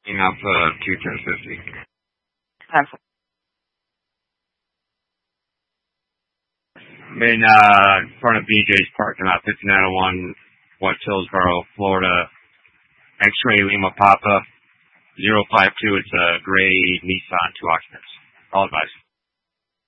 Alpha 21050. Perfect. In front of BJ's parking lot, 5901 West Hillsboro, Florida. X-ray Lima Papa 052. It's a gray Nissan 2 occupants. All advice.